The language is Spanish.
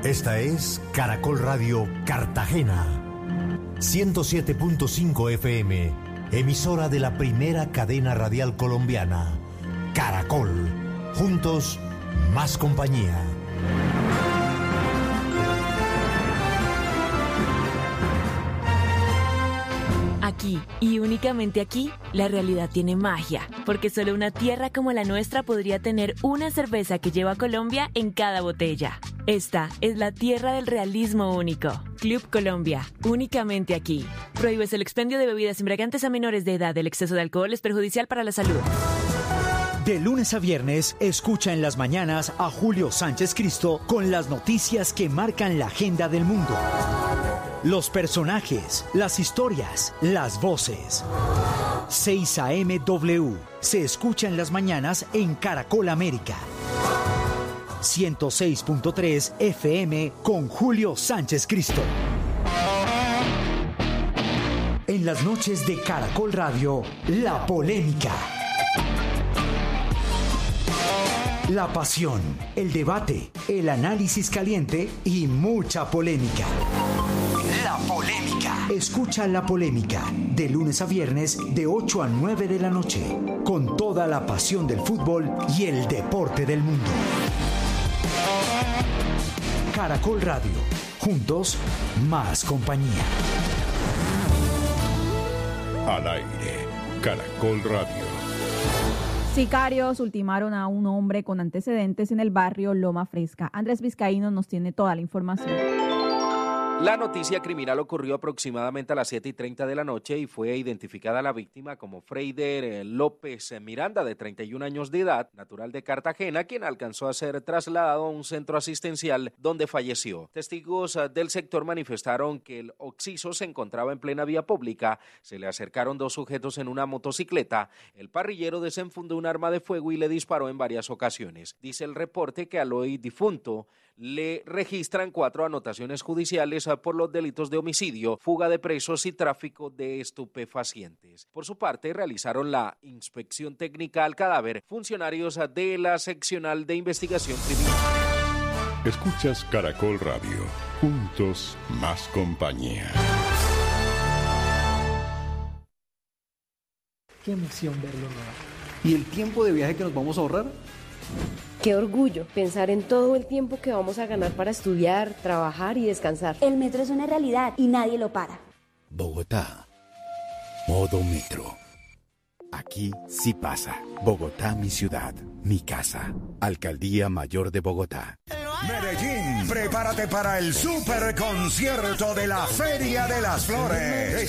Esta es Caracol Radio Cartagena, 107.5 FM, emisora de la primera cadena radial colombiana. Caracol, juntos, más compañía. Aquí, y únicamente aquí, la realidad tiene magia, porque solo una tierra como la nuestra podría tener una cerveza que lleva Colombia en cada botella. Esta es la tierra del realismo único. Club Colombia, únicamente aquí. Prohíbes el expendio de bebidas embriagantes a menores de edad. El exceso de alcohol es perjudicial para la salud. De lunes a viernes, escucha en las mañanas a Julio Sánchez Cristo con las noticias que marcan la agenda del mundo. Los personajes, las historias, las voces. 6 AM W se escucha en las mañanas en Caracol América. 106.3 FM con Julio Sánchez Cristo. En las noches de Caracol Radio, La Polémica. La pasión, el debate, el análisis caliente y mucha polémica. La Polémica. Escucha La Polémica de lunes a viernes de 8 a 9 de la noche con toda la pasión del fútbol y el deporte del mundo. Caracol Radio. Juntos, más compañía. Al aire. Caracol Radio. Sicarios ultimaron a un hombre con antecedentes en el barrio Loma Fresca. Andrés Vizcaíno nos tiene toda la información. La noticia criminal ocurrió aproximadamente a las 7:30 de la noche y fue identificada la víctima como Freider López Miranda, de 31 años de edad, natural de Cartagena, quien alcanzó a ser trasladado a un centro asistencial donde falleció. Testigos del sector manifestaron que el occiso se encontraba en plena vía pública, se le acercaron dos sujetos en una motocicleta, el parrillero desenfundó un arma de fuego y le disparó en varias ocasiones. Dice el reporte que al hoy difunto le registran 4 anotaciones judiciales por los delitos de homicidio, fuga de presos y tráfico de estupefacientes. Por su parte, realizaron la inspección técnica al cadáver funcionarios de la seccional de investigación criminal. Escuchas Caracol Radio. Juntos, más compañía. Qué emoción verlo, ¿no? ¿Y el tiempo de viaje que nos vamos a ahorrar? Qué orgullo pensar en todo el tiempo que vamos a ganar para estudiar, trabajar y descansar. El metro es una realidad y nadie lo para. Bogotá. Modo metro. Aquí sí pasa. Bogotá, mi ciudad, mi casa. Alcaldía Mayor de Bogotá. Medellín, prepárate para el super concierto de la Feria de las Flores.